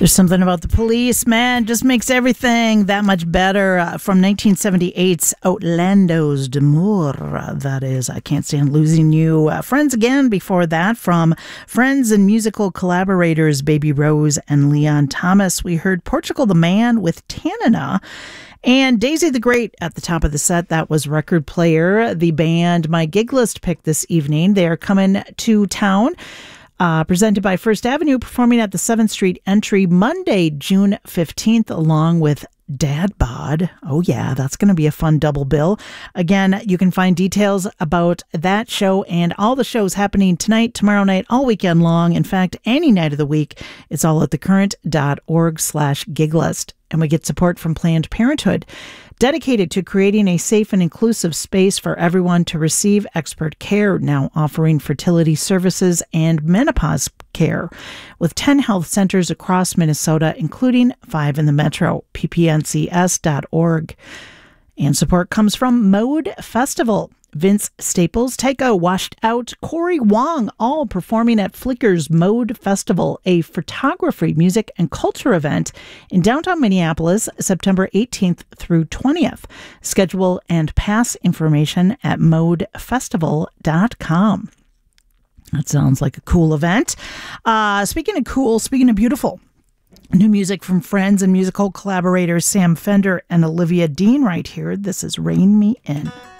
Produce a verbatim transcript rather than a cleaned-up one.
There's something about the Police, man, just makes everything that much better. Uh, from nineteen seventy-eight's Outlandos d'Amour, uh, that is, I Can't Stand Losing You. Uh, Friends again before that, from friends and musical collaborators Baby Rose and Leon Thomas. We heard Portugal the Man with Tanana. And Daisy the Great at the top of the set. That was Record Player, the band my gig list picked this evening. They are coming to town. Uh, presented by First Avenue, performing at the seventh Street Entry Monday, June fifteenth, along with Dad Bod. Oh yeah, that's going to be a fun double bill. Again, you can find details about that show and all the shows happening tonight, tomorrow night, all weekend long. In fact, any night of the week. It's all at thecurrent.org slash gig list. And we get support from Planned Parenthood, dedicated to creating a safe and inclusive space for everyone to receive expert care, now offering fertility services and menopause care, with ten health centers across Minnesota, including five in the metro, p p n c s dot org. And support comes from Mode Festival. Vince Staples, Taika Washed Out, Corey Wong, all performing at Flicker's Mode Festival, a photography, music, and culture event in downtown Minneapolis, September eighteenth through twentieth. Schedule and pass information at mode festival dot com. That sounds like a cool event. Uh, speaking of cool, speaking of beautiful, new music from friends and musical collaborators Sam Fender and Olivia Dean right here. This is Rain Me In.